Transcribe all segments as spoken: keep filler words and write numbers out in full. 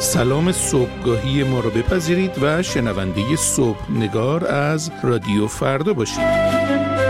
سلام صبحگاهی ما رو بپذیرید و شنونده صبح نگار از رادیو فردا باشید.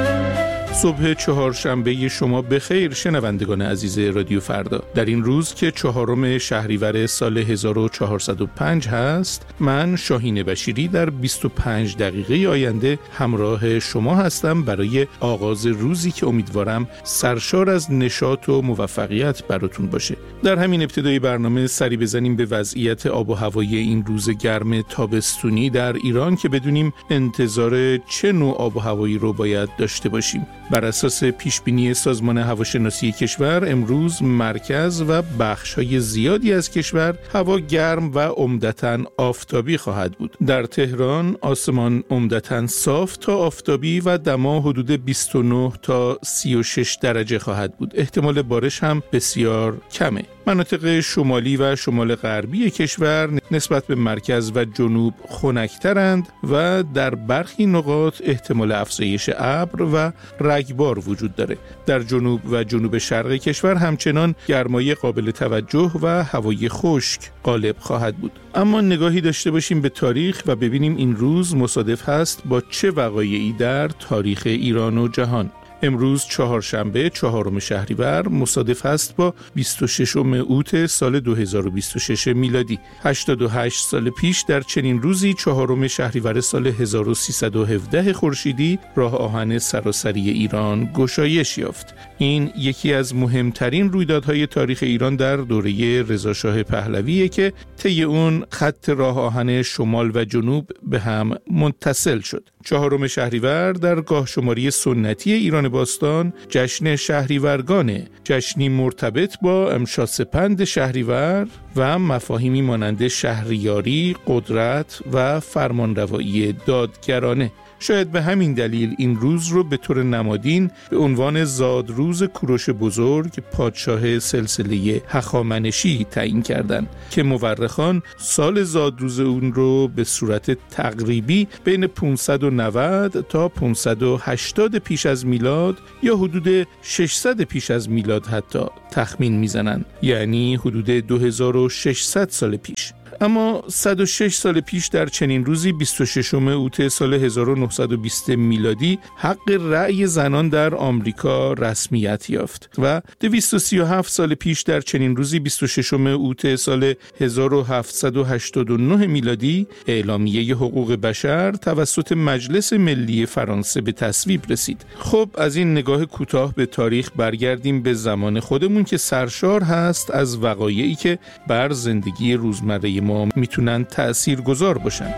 صبح چهارشنبه شما بخیر شنوندگان عزیز رادیو فردا. در این روز که چهارم شهریور سال هزار و چهارصد و پنج هست، من شاهین بشیری در بیست و پنج دقیقه آینده همراه شما هستم برای آغاز روزی که امیدوارم سرشار از نشاط و موفقیت براتون باشه. در همین ابتدای برنامه سری بزنیم به وضعیت آب و هوایی این روز گرم تابستونی در ایران که بدونیم انتظار چه نوع آب و هوایی رو باید داشته باشیم. بر اساس پیشبینی سازمان هواشناسی کشور امروز مرکز و بخش‌های زیادی از کشور هوا گرم و عمدتاً آفتابی خواهد بود. در تهران آسمان عمدتاً صاف تا آفتابی و دما حدود بیست و نه تا سی و شش درجه خواهد بود. احتمال بارش هم بسیار کمه. مناطق شمالی و شمال غربی کشور نسبت به مرکز و جنوب خنک‌ترند و در برخی نقاط احتمال افزایش ابر و رگبار وجود داره. در جنوب و جنوب شرق کشور همچنان گرمای قابل توجه و هوای خشک غالب خواهد بود. اما نگاهی داشته باشیم به تاریخ و ببینیم این روز مصادف هست با چه وقایعی در تاریخ ایران و جهان. امروز چهارشنبه چهارم شهریور مصادف است با بیست و ششم اوت سال دو هزار و بیست و شش میلادی. هشتاد و هشت سال پیش در چنین روزی چهارم شهریور سال هزار و سیصد و هفده خورشیدی راه آهن سراسری ایران گشایش یافت. این یکی از مهمترین رویدادهای تاریخ ایران در دوره رضا شاه پهلویه که طی اون خط راه آهن شمال و جنوب به هم متصل شد. چهارم شهریور در گاه شماری سنتی ایران باستان جشن شهریورگانه، جشنی مرتبط با امشاسپند شهریور و مفاهیمی مانند شهریاری، قدرت و فرمانروایی دادگرانه. شاید به همین دلیل این روز رو به طور نمادین به عنوان زادروز کوروش بزرگ پادشاه سلسله هخامنشی تعیین کردند که مورخان سال زادروز اون رو به صورت تقریبی بین پانصد و نود تا پانصد و هشتاد پیش از میلاد یا حدود ششصد پیش از میلاد حتی تخمین میزنن، یعنی حدود دو هزار و ششصد سال پیش. اما صد و شش سال پیش در چنین روزی بیست و ششم اوت سال هزار و نهصد و بیست میلادی حق رأی زنان در آمریکا رسمیت یافت و دویست و سی و هفت سال پیش در چنین روزی بیست و ششم اوت سال هزار و هفتصد و هشتاد و نه میلادی اعلامیه حقوق بشر توسط مجلس ملی فرانسه به تصویب رسید. خب از این نگاه کوتاه به تاریخ برگردیم به زمان خودمون که سرشار هست از وقایعی که بر زندگی روزمره ما میتونن تأثیر گذار باشن.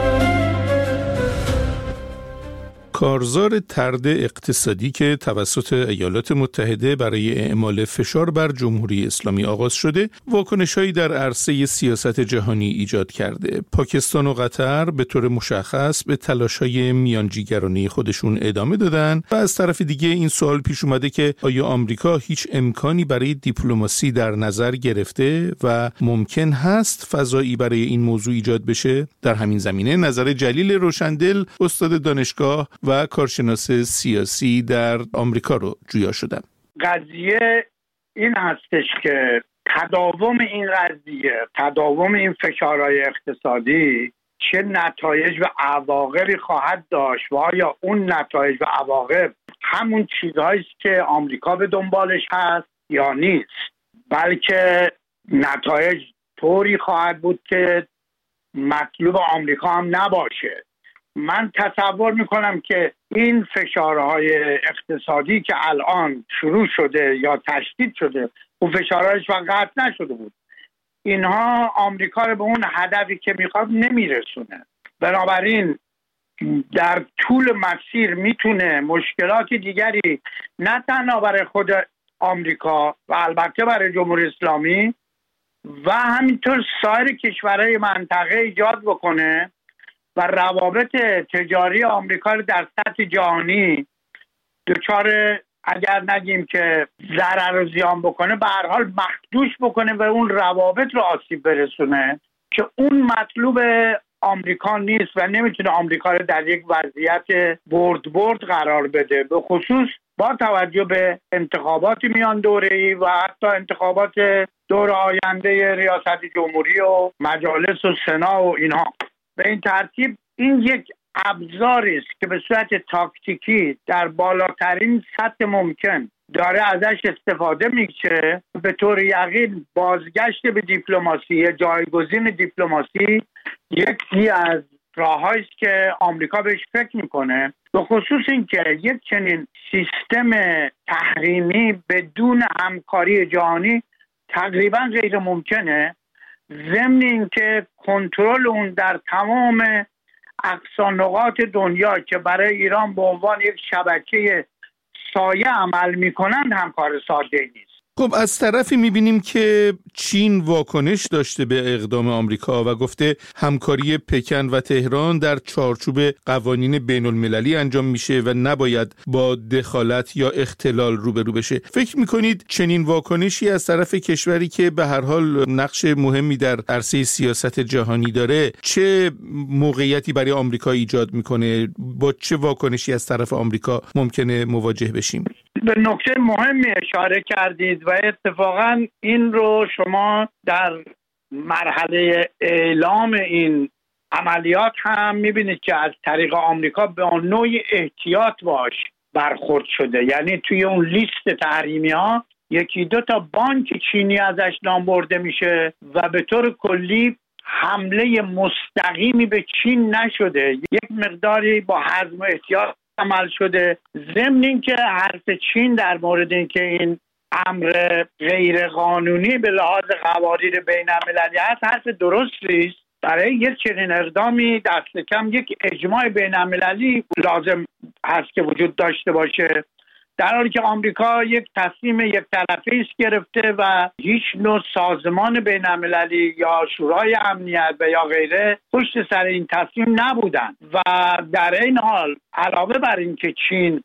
کارزار طرد اقتصادی که توسط ایالات متحده برای اعمال فشار بر جمهوری اسلامی آغاز شده، واکنش‌هایی در عرصه سیاست جهانی ایجاد کرده. پاکستان و قطر به طور مشخص به تلاش‌های میانجیگرانه خودشون ادامه دادن و از طرف دیگه این سوال پیش اومده که آیا آمریکا هیچ امکانی برای دیپلماسی در نظر گرفته و ممکن هست فضایی برای این موضوع ایجاد بشه؟ در همین زمینه نظر جلیل روشندل، استاد دانشگاه و کارشناس سیاسی در آمریکا رو جویا شدن. قضیه این هستش که تداوم این قضیه، تداوم این فشارهای اقتصادی چه نتایج و عواقبی خواهد داشت و آیا اون نتایج و عواقب همون چیزهایی است که آمریکا به دنبالش هست یا نیست، بلکه نتایج طوری خواهد بود که مطلوب آمریکا هم نباشه. من تصور میکنم که این فشارهای اقتصادی که الان شروع شده یا تشدید شده، اون فشارهایش قطع نشده بود، اینها آمریکا رو به اون هدفی که میخواد نمیرسونه. بنابراین در طول مسیر میتونه مشکلات دیگری نه تنها برای خود آمریکا و البته برای جمهوری اسلامی و همینطور سایر کشورهای منطقه ایجاد بکنه و روابط تجاری آمریکا رو در سطح جهانی دچار، اگر نگیم که ضرر و زیان بکنه، به هر حال مخدوش بکنه و اون روابط رو آسیب برسونه که اون مطلوب آمریکا نیست و نمیتونه آمریکا رو در یک وضعیت برد برد قرار بده، به خصوص با توجه به انتخابات میان دوره‌ای و حتی انتخابات دور آینده ریاست جمهوری و مجالس و سنا و اینها. به این ترتیب این یک ابزاری است که به صورت تاکتیکی در بالاترین سطح ممکن داره ازش استفاده میشه. به طور یقین بازگشت به دیپلماسی، جایگزین دیپلماسی یکی از راههایی است که آمریکا بهش فکر میکنه، به خصوص اینکه یک چنین سیستم تحریمی بدون همکاری جهانی تقریبا غیر ممکنه، ضمن اینکه کنترل اون در تمام اقصا نقاط دنیا که برای ایران به عنوان یک شبکه سایه عمل میکنند هم کار ساده نیست. خب از طرفی میبینیم که چین واکنش داشته به اقدام آمریکا و گفته همکاری پکن و تهران در چارچوب قوانین بین المللی انجام میشه و نباید با دخالت یا اختلال روبرو بشه. فکر میکنید چنین واکنشی از طرف کشوری که به هر حال نقش مهمی در عرصه سیاست جهانی داره چه موقعیتی برای آمریکا ایجاد میکنه؟ با چه واکنشی از طرف آمریکا ممکنه مواجه بشیم؟ به نکته مهمی اشاره کردید و اتفاقا این رو شما در مرحله اعلام این عملیات هم میبینید که از طریق آمریکا به اون نوعی احتیاط باش برخورد شده. یعنی توی اون لیست تحریمی ها یکی دو تا بانک چینی ازش نام برده میشه و به طور کلی حمله مستقیمی به چین نشده، یک مقداری با حزم و احتیاط عمل شده. ضمن اینکه حرف چین در مورد اینکه این امر غیر قانونی به لحاظ قوانین بین المللی است حرف درستی است. برای یک چنین اقدامی دست کم یک اجماع بین المللی لازم هست که وجود داشته باشه، در حالی که آمریکا یک تصمیم یک طرفه است گرفته و هیچ نوع سازمان بین المللی یا شورای امنیت و یا غیره پشت سر این تصمیم نبودن. و در این حال علاوه بر اینکه چین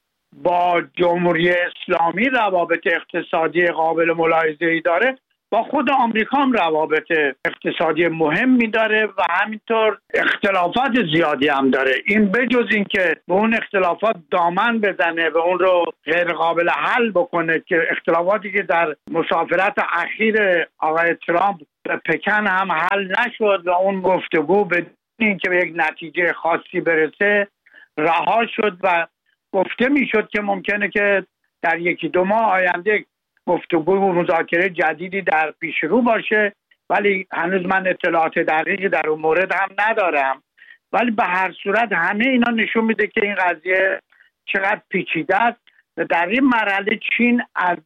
با جمهوری اسلامی روابط اقتصادی قابل ملاحظه‌ای داره، با خود آمریکا هم روابط اقتصادی مهمی داره و همینطور اختلافات زیادی هم داره. این بجز این که به اون اختلافات دامن بزنه و اون رو غیر قابل حل بکنه، که اختلافاتی که در مسافرت اخیر آقای ترامپ به پکن هم حل نشد و اون گفتگو بدون اینکه به یک نتیجه خاصی برسه رها شد و گفته میشد که ممکنه که در یکی دو ماه آینده گفتگو و مذاکره جدیدی در پیش رو باشه، ولی هنوز من اطلاعات دقیقی در اون مورد هم ندارم. ولی به هر صورت همه اینا نشون میده که این قضیه چقدر پیچیده است و در این مرحله چین از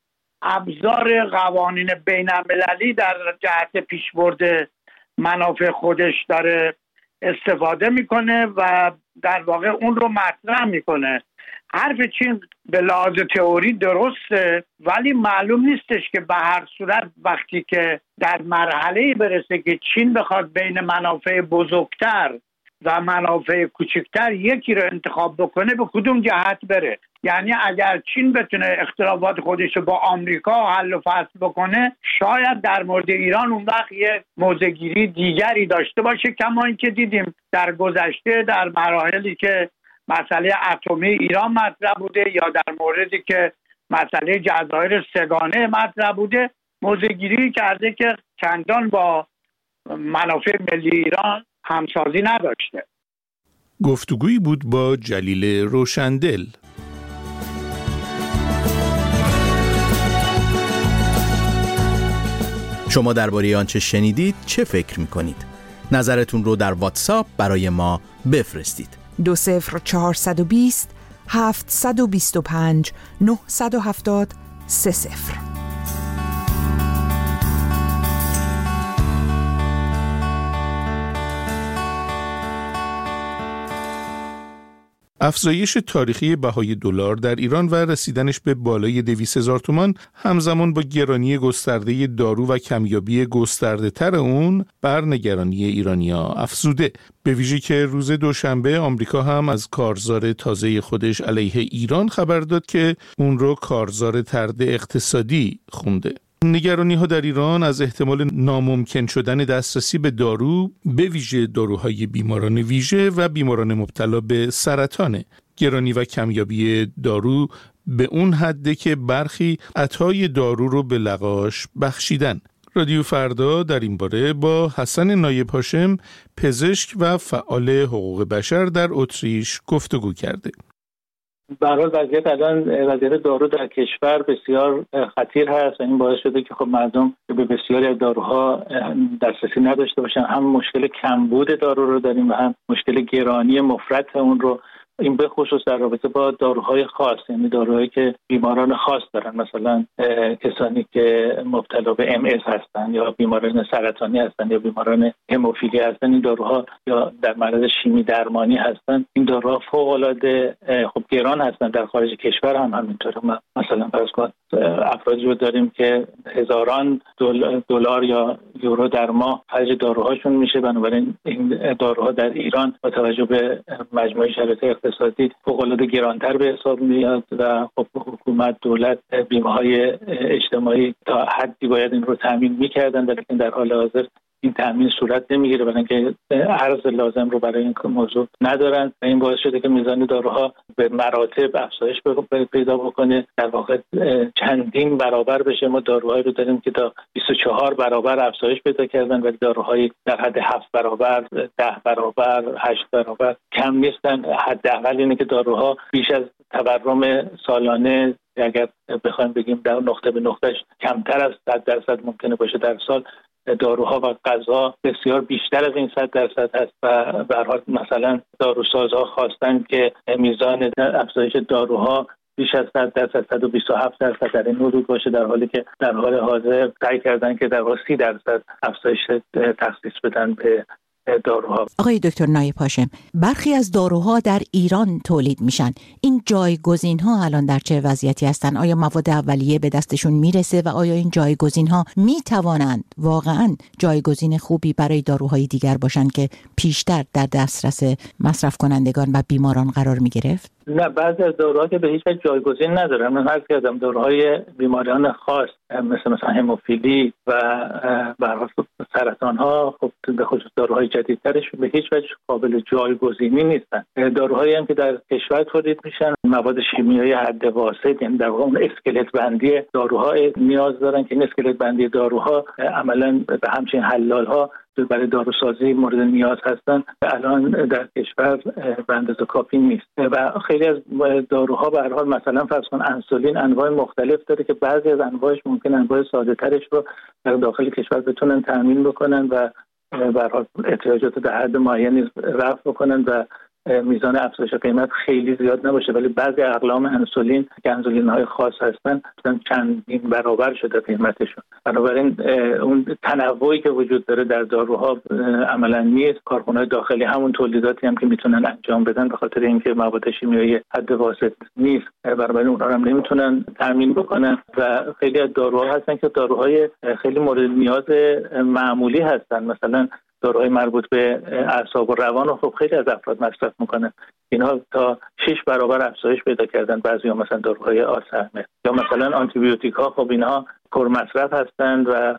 ابزار قوانین بین المللی در جهت پیشبرد منافع خودش داره استفاده میکنه و در واقع اون رو مطرح میکنه. حرف چین به لحاظ تئوری درسته، ولی معلوم نیستش که به هر صورت وقتی که در مرحله‌ای برسه که چین بخواد بین منافع بزرگتر و منافع کوچکتر یکی رو انتخاب بکنه به کدوم جهت بره. یعنی اگر چین بتونه اختلافات خودش رو با آمریکا حل و فصل بکنه، شاید در مورد ایران اون وقت یه موضع‌گیری دیگری داشته باشه، کما اینکه دیدیم در گذشته در مراحلی که مسئله اتمی ایران مطرح بوده یا در موردی که مسئله جزایر سگانه مطرح بوده موضع‌گیری کرده که چندان با منافع ملی ایران همسازی نداشته. گفتگویی بود با جلیل روشندل. شما درباره آنچه شنیدید چه فکر می‌کنید؟ نظرتون رو در واتساپ برای ما بفرستید. دو صفر چهارصد و بیست هفتصد و بیست و پنج نهصد و هفتاد سه صفر. افزایش تاریخی بهای دلار در ایران و رسیدنش به بالای دویست هزار تومان همزمان با گرانی گسترده دارو و کمیابی گسترده تر اون بر نگرانی ایرانی‌ها افزوده. به ویژه که روز دوشنبه آمریکا هم از کارزار تازه خودش علیه ایران خبر داد که اون رو کارزار طرد اقتصادی خونده. نگرانی ها در ایران از احتمال ناممکن شدن دسترسی به دارو، به ویژه داروهای بیماران ویژه و بیماران مبتلا به سرطانه. گرانی و کمیابی دارو به اون حده که برخی عطای دارو رو به لقاش بخشیدن. رادیو فردا در این باره با حسن نایب هاشم، پزشک و فعال حقوق بشر در اتریش گفتگو کرده. به هر حال وضعیت الان وضعیت دارو در کشور بسیار خطیر هست و این باعث شده که خب مردم به بسیاری از داروها دسترسی نداشته باشن. هم مشکل کمبود دارو رو داریم و هم مشکل گرانی مفرط اون رو، این به خصوص در رابطه با داروهای خاص، یعنی داروهایی که بیماران خاص دارن، مثلا کسانی که مبتلا به ام اس هستن یا بیماران سرطانی هستن یا بیماران هموفیلی هستن، این داروها یا در معرض شیمی درمانی هستن، این داروها فوق العاده خب گران هستن. در خارج کشور هم همینطوره. مثلا فرض کن افرادی رو داریم که هزاران دلار یا یورو در ماه خرج داروهاشون میشه، بنابراین این داروها در ایران با توجه به مجموعه شرایط اقتصادی فوق‌العاده گرانتر به حساب میاد و خب حکومت، دولت، بیمه‌های اجتماعی تا حدی باید این رو تامین می‌کردن، ولی در حال حاضر این تامین صورت نمیگیره، برای اینکه ارز لازم رو برای این موضوع ندارن و این باعث شده که میزان داروها به مراتب افزایش پیدا بکنه، در واقع چندین برابر بشه. ما داروهایی رو داریم که تا بیست و چهار برابر افزایش پیدا کردن، ولی داروهایی در حد هفت برابر، ده برابر، هشت برابر کم نیستن. حداقل اینه که داروها بیش از تورم سالانه، اگر بخوایم بگیم در نقطه به نقطهش کمتر از صد درصد ممکنه باشه در سال، داروها و غذا بسیار بیشتر از این صد درصد هست و به هر حال مثلا داروسازها خواستن که میزان افزایش داروها بیش از صد درصد، صد و بیست و هفت درصد در این حدود باشه، در حالی که در حال حاضر سعی کردن که در واقع سی درصد افزایش تخصیص بدن به داروها. آقای دکتر نایب هاشم، برخی از داروها در ایران تولید میشن. این جایگزین ها الان در چه وضعیتی هستن؟ آیا مواد اولیه به دستشون میرسه و آیا این جایگزین ها میتوانند واقعا جایگزین خوبی برای داروهای دیگر باشن که پیشتر در دسترس مصرف کنندگان و بیماران قرار میگرفت؟ نه، بعضی از داروها که به هیچ وجه جایگزین ندارن. من عرض کردم داروهای بیماریان خاص مثل مثلا هموفیلی و برخلاف سرطان ها، خب به خصوص داروهای جدیدترش به هیچ وجه قابل جایگزینی نیستن. داروهایی هم که در کشور تولید میشن مواد شیمیایی حد واسط، یعنی در واقع اون اسکلت بندی داروها نیاز دارن که این اسکلت بندی داروها عملاً به همچین حلال ها برای داروسازی مورد نیاز هستن، الان در کشور به اندازه کافی نیست و خیلی از داروها به هر حال مثلا فرض کن انسولین انواع مختلف داره که بعضی از انواعش ممکن انواع ساده ترش رو در داخل کشور بتونن تامین بکنن و به هر حال احتیاجات در حد معینی رفع بکنن و میزان افزایش قیمت خیلی زیاد نباشه. ولی بعضی اقلام انسولین که انسولین های خاص هستن مثلا چندین برابر شده قیمتشون، بنابراین اون تنوعی که وجود داره در داروها عملا نیست. کارخانه‌های داخلی همون تولیداتی هم که میتونن انجام بدن به خاطر اینکه مواد شیمیایی حد واسط نیست، بنابراین اونها هم نمیتونن تامین بکنن و خیلی از داروها هستن که داروهای خیلی مورد نیاز معمولی هستن، مثلا داروهای مربوط به اعصاب و روان رو خب خیلی از افراد مصرف میکنن. اینها تا شش برابر افزایش پیدا کردن. بعضی ها مثلا داروهای آلزایمر یا مثلا آنتی بیوتیک ها، خب اینها پر مصرف هستند و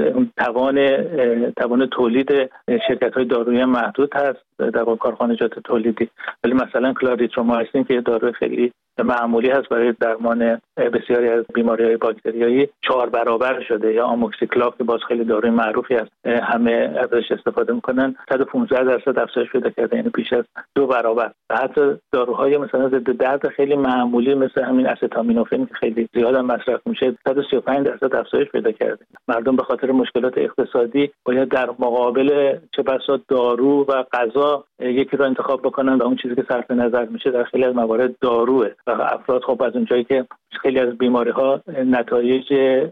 توان توان تولید شرکت های دارویی محدود هست در کارخانجات تولیدی. ولی مثلا کلاریترومایسین که داروی خیلی معمولی هست برای درمان بسیاری از بیماری‌های باکتریایی چهار برابر شده، یا آموکسیکلاو که باز خیلی داروی معروفی است همه ازش استفاده میکنن، صد و پانزده درصد افزایش پیدا کرده، یعنی بیش از دو برابر. و حتی داروهای مثلا ضد درد خیلی معمولی مثل همین استامینوفن که خیلی زیاد هم مصرف میشه صد و سی و پنج درصد افزایش پیدا کرده. مردم به خاطر مشکلات اقتصادی باید در مقابل چه بسا دارو و غذا یکی رو انتخاب بکنن و اون چیزی که صرف نظر میشه در خیلی از موارد داروه و افراد خب از اونجایی که خیلی از بیماری‌ها نتایج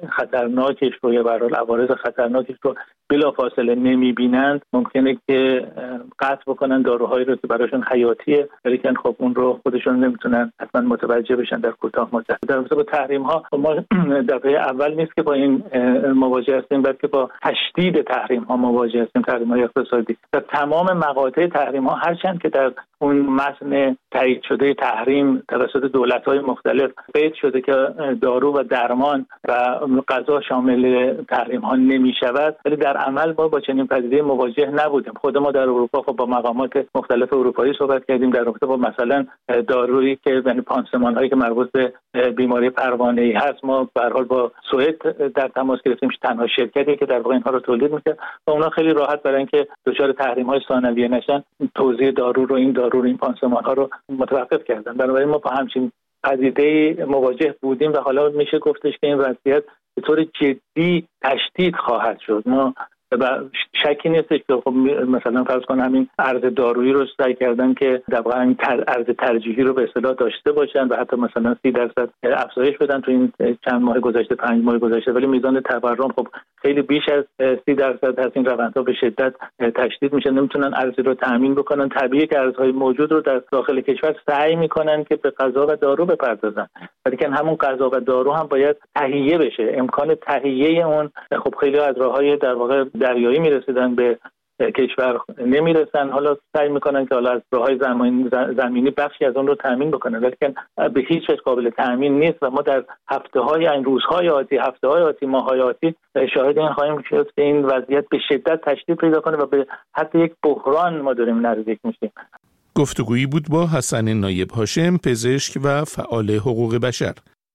خطرناکش رو یا به هر حال عوارض خطرناکش رو بلافاصله نمی‌بینند، ممکنه که قطع بکنن داروهایی رو که براشون حیاتیه، ولی خب اون رو خودشون نمیتونن حتما متوجه بشن در کوتاه مدت. در رابطه با تحریم‌ها ما دفعه اول نیست که با این مواجه هستیم، بلکه با تشدید تحریم ها مواجه هستیم، تحریم های اقتصادی. در تمام مقاطع تحریم ها، هرچند که در اون متن تایید شده تحریم توسط دولت های مختلف قید شده که دارو و درمان و غذا شامل تحریم ها نمی شود، ولی در عمل ما با چنین پدیده مواجه نبودیم. خود ما در اروپا خب با مقامات مختلف اروپایی صحبت کردیم در رابطه با مثلا دارویی که یعنی پانسمان هایی که مربوط به بیماری پروانه‌ای هست. ما به هر حال با سوئد در تماس گرفتیم، تنها شرکتی که در واقع اینها رو تولید می‌کنه و اونا خیلی راحت برای اینکه دچار تحریم‌های ثانویه نشن توزیع دارو رو این دارو رو این پانسمان‌ها رو متوقف کردن. بنابراین ما با همچین پدیده مواجه بودیم و حالا میشه گفتش که این وضعیت به طور جدی تشدید خواهد شد. ما و شکی نیستش که خب مثلا فرض کن همین ارز دارویی رو سعی کردن که در واقع این تر ارز ترجیحی رو به اصطلاح داشته باشن و حتی مثلا سی درصد افزایش بدن تو این چند ماه گذشته، پنج ماه گذشته، ولی میزان تورم خب خیلی بیش از سی درصد هست. این روندها به شدت تشدید میشه، نمیتونن ارزی رو تامین بکنن. طبیعیه که ارزهای موجود رو در داخل کشور سعی میکنن که به غذا و دارو بپردازن، ولی که همون غذا و دارو هم باید تهیه بشه. امکان تهیه اون خب خیلی از راههای در واقع دریایی میرسیدن به کشور نمیرسن، حالا سعی میکنن که حالا از راههای زمینی زمینی بخشی از اون رو تامین بکنن، ولی که به هیچ وجه قابل تامین نیست و ما در هفته‌های این روزهای آتی، هفته‌های آتی، ماه‌های آتی شاهد این خواهیم شد که این وضعیت به شدت تشدید پیدا کنه و به حتی یک بحران ما داریم نزدیک میشیم. گفتگویی بود با حسن نایب هاشم، پزشک و فعال حقوق بشر.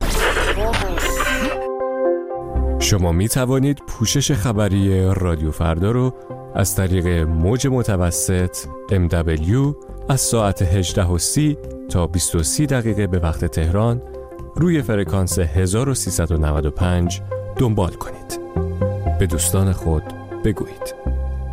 شما می توانید پوشش خبری رادیو فردا رو از طریق موج متوسط ام دبلیو از ساعت هجده و سی تا بیست و سه دقیقه به وقت تهران روی فرکانس هزار و سیصد و نود و پنج دنبال کنید. به دوستان خود بگویید.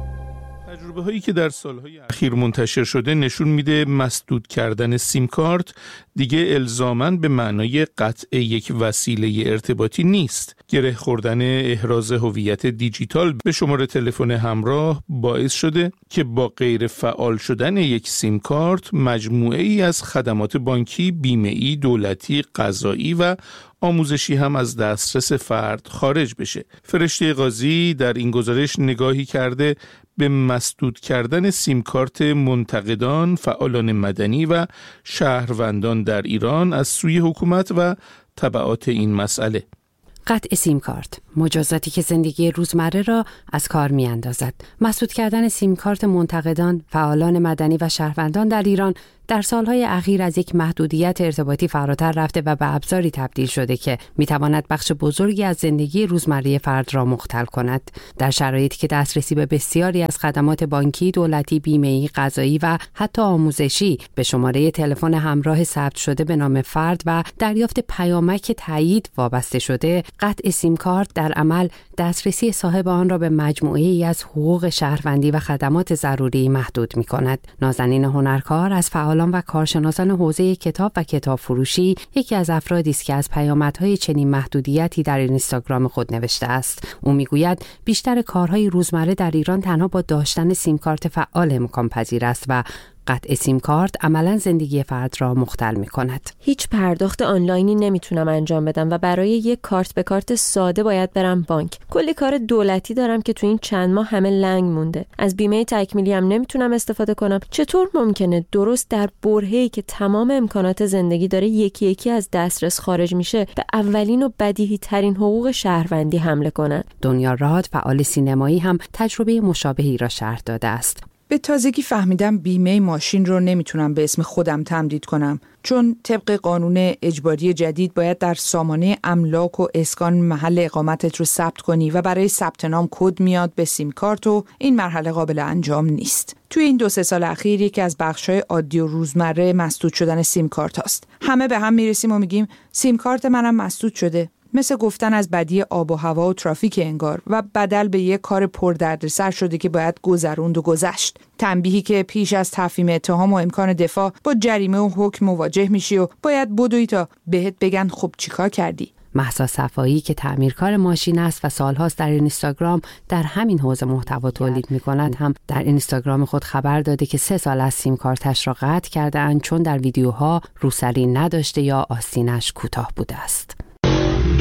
تجربه هایی که در سالهای اخیر منتشر شده نشون میده مسدود کردن سیم کارت دیگه الزاماً به معنای قطع یک وسیله ارتباطی نیست. گره خوردن احراز هویت دیجیتال به شماره تلفن همراه باعث شده که با غیر فعال شدن یک سیم کارت مجموعه ای از خدمات بانکی، بیمه‌ای، دولتی، قضایی و آموزشی هم از دسترس فرد خارج بشه. فرشته قاضی در این گزارش نگاهی کرده به مسدود کردن سیم کارت منتقدان، فعالان مدنی و شهروندان در ایران از سوی حکومت و تبعات این مسئله. قطع سیم کارت، مجازاتی که زندگی روزمره را از کار می اندازد. مسدود کردن سیم کارت منتقدان، فعالان مدنی و شهروندان در ایران در سالهای اخیر از یک محدودیت ارتباطی فراتر رفته و به ابزاری تبدیل شده که میتواند بخش بزرگی از زندگی روزمره فرد را مختل کند. در شرایطی که دسترسی به بسیاری از خدمات بانکی، دولتی، بیمه‌ای، قضایی و حتی آموزشی به شماره تلفن همراه ثبت شده به نام فرد و دریافت پیامک تایید وابسته شده، قطع سیم کارت در عمل دسترسی صاحب آن را به مجموعه‌ای ای از حقوق شهروندی و خدمات ضروری محدود می‌کند. نازنین هنرکار از فعالان و کارشناسان حوزه کتاب و کتاب فروشی یکی از افرادی است که از پیامدهای چنین محدودیتی در اینستاگرام خود نوشته است. او میگوید بیشتر کارهای روزمره در ایران تنها با داشتن سیم کارت فعال امکان پذیر است و قطع سیم کارت عملاً زندگی فرد را مختل می کند. هیچ پرداخت آنلاینی نمیتونم انجام بدم و برای یک کارت به کارت ساده باید برم بانک. کلی کار دولتی دارم که تو این چند ماه همه لنگ مونده. از بیمه تکمیلی هم نمیتونم استفاده کنم. چطور ممکنه درست در برهه‌ای که تمام امکانات زندگی داره یکی یکی از دسترس خارج میشه به اولین و بدیهی ترین حقوق شهروندی حمله کنن؟ دنیا راد، فعال سینمایی، هم تجربه مشابهی را شرح داده است. به تازگی فهمیدم بیمه ماشین رو نمیتونم به اسم خودم تمدید کنم، چون طبق قانون اجباری جدید باید در سامانه املاک و اسکان محل اقامتت رو ثبت کنی و برای ثبت نام کد میاد به سیم کارت و این مرحله قابل انجام نیست. توی این دو سه سال اخیر یکی از بخش‌های عادی و روزمره مسدود شدن سیم کارت هاست. همه به هم میرسیم و میگیم سیم کارت منم مسدود شده. مثل گفتن از بدی آب و هوا و ترافیک انگار و بدل به یک کار پردردسر شده که باید گذروند و گذشت. تنبیهی که پیش از تفهیم اتهام و امکان دفاع با جریمه و حکم مواجه میشی و باید بدوی تا بهت بگن خب چیکار کردی. مهسا صفایی که تعمیرکار ماشین است و سالهاست در اینستاگرام در همین حوزه محتوا تولید می‌کند، هم در اینستاگرام خود خبر داده که سه سال از سیم کارتش را قطع کرده‌اند چون در ویدیوها روسری نداشته یا آستینش کوتاه بوده است.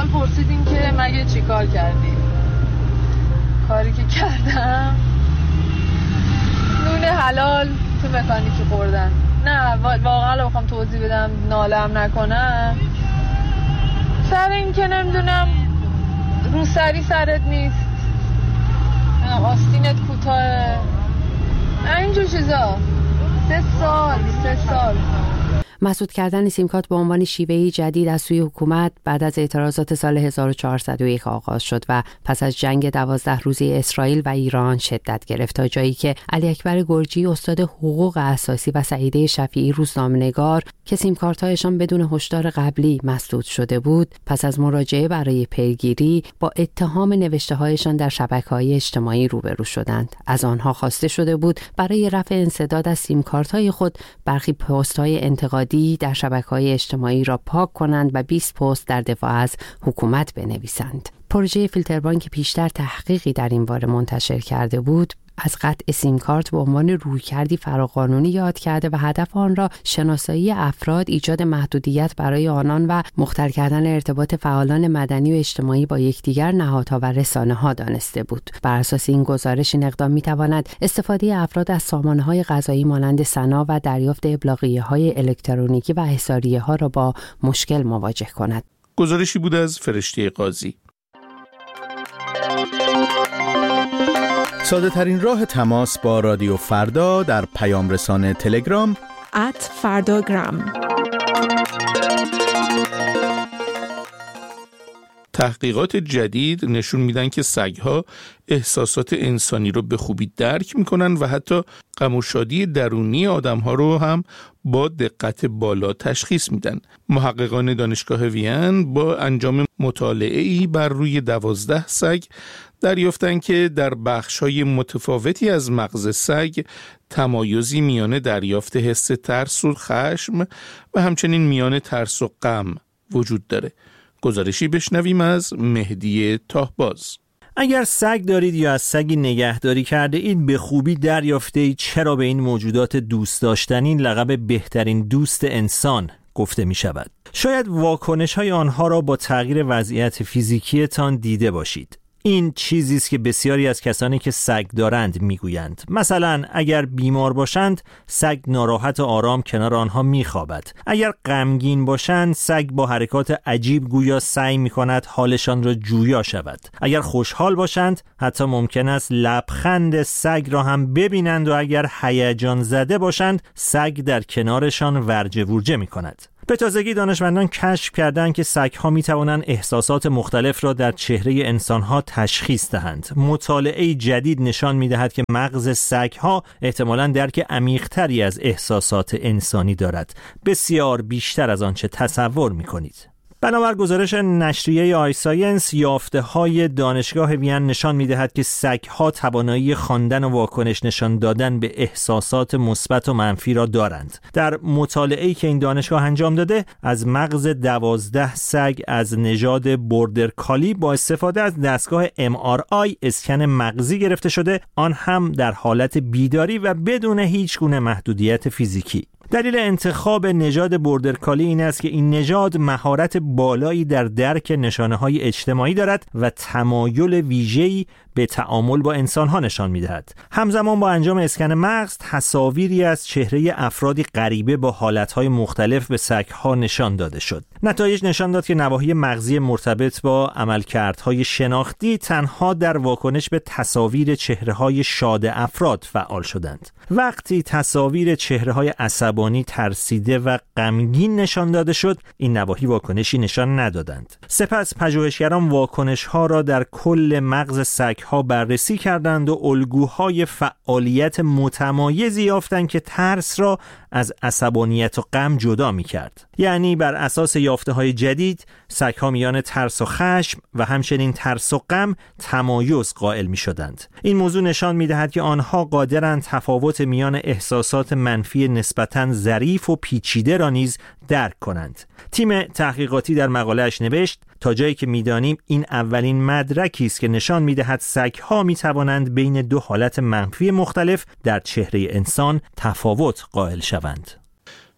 سوال پرسیدین که مگه چی کار کردی؟ کاری که کردم نون حلال تو مکانیکی خوردن. نه واقعا بخوام توضیح بدم نالم نکنم، سر این که نمیدونم روسری سرت نیست، آستینت کوتاه، اینجور چیزا. سه سال سه سال مسدود کردن سیمکارت به عنوان شیوهی جدید از سوی حکومت بعد از اعتراضات سال هزار و چهارصد و یک آغاز شد و پس از جنگ دوازده روزه اسرائیل و ایران شدت گرفت، تا جایی که علی اکبر گرجی استاد حقوق اساسی و سعیده شفیعی روزنامه‌نگار که سیمکارت‌هایشان بدون هشدار قبلی مسدود شده بود، پس از مراجعه برای پیگیری با اتهام نوشته‌هایشان در شبکه‌های اجتماعی روبرو شدند. از آنها خواسته شده بود برای رفع انسداد از سیمکارت‌های خود برخی پست‌های انتقادی در شبکه‌های اجتماعی را پاک کنند و بیست پست در دفاع از حکومت بنویسند. پروژه فیلتربانک پیشتر تحقیقی در این باره منتشر کرده بود، از قطع سیمکارت به عنوان رویکردی فراقانونی یاد کرده و هدف آن را شناسایی افراد، ایجاد محدودیت برای آنان و مختل کردن ارتباط فعالان مدنی و اجتماعی با یکدیگر، نهادها و رسانه‌ها دانسته بود. بر اساس این گزارش این اقدام می‌تواند استفاده افراد از سامانه‌های قضایی مانند سنا و دریافت ابلاغیه‌های الکترونیکی و احضاریه‌ها را با مشکل مواجه کند. گزارشی بود از فرشته قاضی. ساده ترین راه تماس با رادیو فردا در پیام رسانه تلگرام ات فرداگرام. تحقیقات جدید نشون میدن که سگ‌ها احساسات انسانی رو به خوبی درک میکنن و حتی غم و شادی درونی آدم‌ها رو هم با دقت بالا تشخیص میدن. محققان دانشگاه وین با انجام مطالعه‌ای بر روی دوازده سگ دریافتن که در بخش‌های متفاوتی از مغز سگ تمایزی میان دریافت حس ترس و خشم و همچنین میان ترس و غم وجود داره. گزارشی بشنویم از مهدی تاهباز. اگر سگ دارید یا از سگی نگهداری کرده اید، به خوبی دریافته اید چرا به این موجودات دوست داشتنی لقب بهترین دوست انسان گفته می شود. شاید واکنش های آنها را با تغییر وضعیت فیزیکیتان دیده باشید. این چیزی است که بسیاری از کسانی که سگ دارند میگویند. مثلا اگر بیمار باشند، سگ ناراحت و آرام کنار آنها میخوابد. اگر غمگین باشند، سگ با حرکات عجیب گویا سعی میکند حالشان را جویا شود. اگر خوشحال باشند، حتی ممکن است لبخند سگ را هم ببینند و اگر هیجان زده باشند، سگ در کنارشان ورجه ورجه میکند. به تازگی دانشمندان کشف کردند که سگ‌ها می‌توانند احساسات مختلف را در چهره انسان‌ها تشخیص دهند. مطالعه جدید نشان می‌دهد که مغز سگ‌ها احتمالاً درک عمیق‌تری از احساسات انسانی دارد، بسیار بیشتر از آنچه تصور می‌کنید. بنابر گزارش نشریه آی ساینس، یافته‌های دانشگاه وین نشان می‌دهد که سگ‌ها توانایی خواندن و واکنش نشان دادن به احساسات مثبت و منفی را دارند. در مطالعه‌ای که این دانشگاه انجام داده، از مغز دوازده سگ از نژاد بوردر کالی با استفاده از دستگاه ام آر آی اسکن مغزی گرفته شده، آن هم در حالت بیداری و بدون هیچ گونه محدودیت فیزیکی. دلیل انتخاب نژاد بوردر کالی این است که این نژاد مهارت بالایی در درک نشانه‌های اجتماعی دارد و تمایل ویژه‌ای به تعامل با انسان‌ها نشان می‌دهد. همزمان با انجام اسکن مغز، تصاویری از چهره افرادی غریبه با حالت‌های مختلف به سگ‌ها نشان داده شد. نتایج نشان داد که نواحی مغزی مرتبط با عملکردهای شناختی تنها در واکنش به تصاویر چهره‌های شاد افراد فعال شدند. وقتی تصاویر چهره‌های عصبانی، ترسیده و غمگین نشان داده شد، این نواحی واکنشی نشان ندادند. سپس پژوهشگران واکنش‌ها را در کل مغز سگ‌ها بررسی کردند و الگوهای فعالیت متمایزی یافتند که ترس را از عصبانیت و غم جدا می‌کرد. یعنی بر اساس یافته‌های جدید، سگ‌ها میان ترس و خشم و همچنین ترس و غم تمایز قائل می‌شدند. این موضوع نشان می‌دهد که آنها قادرند تفاوت میان احساسات منفی نسبتاً ظریف و پیچیده را نیز درک کنند. تیم تحقیقاتی در مقاله‌اش نوشت: تا جایی که می‌دانیم این اولین مدرکی است که نشان می‌دهد سگ‌ها می‌توانند بین دو حالت منفی مختلف در چهره انسان تفاوت قائل شوند.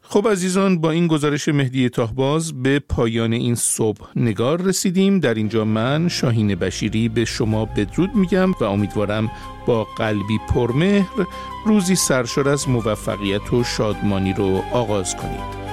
خب عزیزان، با این گزارش مهدی تاهباز به پایان این صبح نگار رسیدیم. در اینجا من شاهین بشیری به شما بدرود میگم و امیدوارم با قلبی پرمهر روزی سرشار از موفقیت و شادمانی رو آغاز کنید.